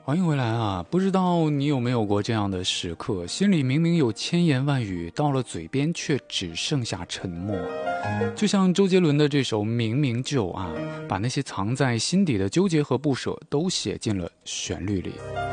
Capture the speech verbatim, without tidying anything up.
欢迎回来啊！不知道你有没有过这样的时刻，心里明明有千言万语，到了嘴边却只剩下沉默。就像周杰伦的这首《明明就》啊，把那些藏在心底的纠结和不舍都写进了旋律里。